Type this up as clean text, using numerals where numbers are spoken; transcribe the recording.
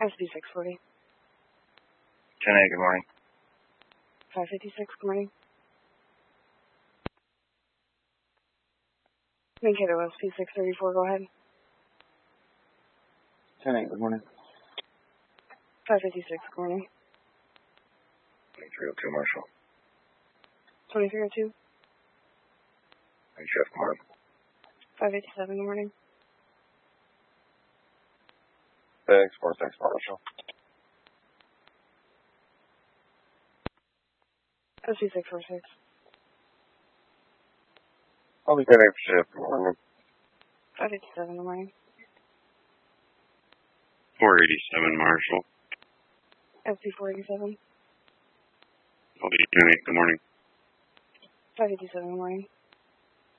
SB640. 10-8, good morning. 556, good morning. Mankato SP634, go ahead. 10-8, good morning. 556, good morning. 2302, Marshall. 2302. Hey, Chef, good morning. 587, good morning. 646, Marshall. SB646. I'll be 10-8 for Chef, good morning. 587, good morning. 487, Marshall. SB487. I'll be 10-8, good morning. 587, good morning.